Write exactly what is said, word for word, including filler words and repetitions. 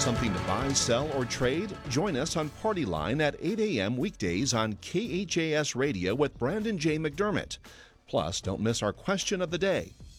Something to buy, sell, or trade? Join us on Party Line at eight a.m. weekdays on K H A S Radio with Brandon J. McDermott. Plus, don't miss our question of the day.